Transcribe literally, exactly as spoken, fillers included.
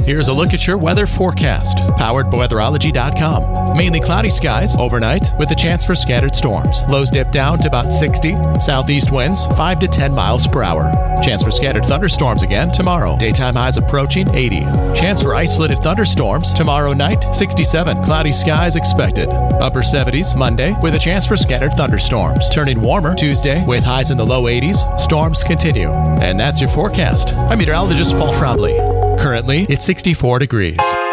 Here's a look at your weather forecast, powered by weatherology dot com. Mainly cloudy skies overnight with a chance for scattered storms. Lows dip down to about sixty. Southeast winds five to ten miles per hour. Chance for scattered thunderstorms again tomorrow. Daytime highs approaching eighty. Chance for isolated thunderstorms tomorrow night, sixty-seven. Cloudy skies expected. Upper seventies Monday with a chance for scattered thunderstorms. Turning warmer Tuesday with highs in the low eighties. Storms continue. And that's your forecast. I'm meteorologist Paul Frobley. Currently, it's sixty-four degrees.